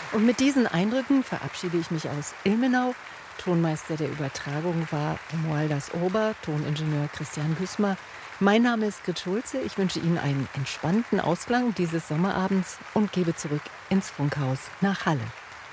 Und mit diesen Eindrücken verabschiede ich mich aus Ilmenau. Tonmeister der Übertragung war Romualdas Ober, Toningenieur Christian Güßmer. Mein Name ist Grit Schulze. Ich wünsche Ihnen einen entspannten Ausklang dieses Sommerabends und gebe zurück ins Funkhaus nach Halle.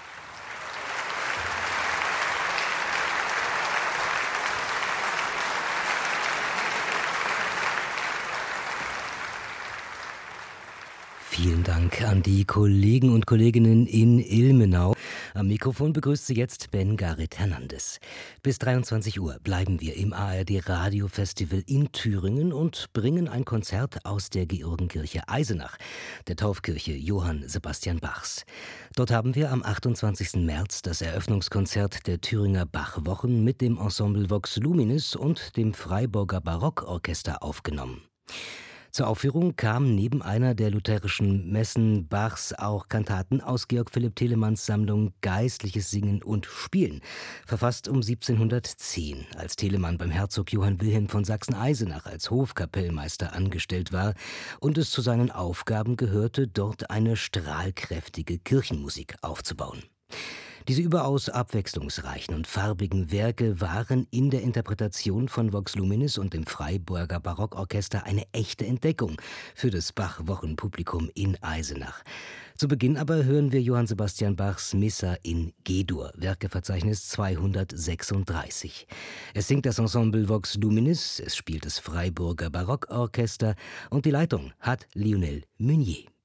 Vielen Dank an die Kollegen und Kolleginnen in Ilmenau. Am Mikrofon begrüßt Sie jetzt Ben-Garit Hernandez. Bis 23 Uhr bleiben wir im ARD Radio Festival in Thüringen und bringen ein Konzert aus der Georgenkirche Eisenach, der Taufkirche Johann Sebastian Bachs. Dort haben wir am 28. März das Eröffnungskonzert der Thüringer Bachwochen mit dem Ensemble Vox Luminis und dem Freiburger Barockorchester aufgenommen. Zur Aufführung kamen neben einer der lutherischen Messen Bachs auch Kantaten aus Georg Philipp Telemanns Sammlung Geistliches Singen und Spielen, verfasst um 1710, als Telemann beim Herzog Johann Wilhelm von Sachsen-Eisenach als Hofkapellmeister angestellt war und es zu seinen Aufgaben gehörte, dort eine strahlkräftige Kirchenmusik aufzubauen. Diese überaus abwechslungsreichen und farbigen Werke waren in der Interpretation von Vox Luminis und dem Freiburger Barockorchester eine echte Entdeckung für das Bach-Wochenpublikum in Eisenach. Zu Beginn aber hören wir Johann Sebastian Bachs Missa in G-Dur, Werkeverzeichnis 236. Es singt das Ensemble Vox Luminis, es spielt das Freiburger Barockorchester und die Leitung hat Lionel Meunier.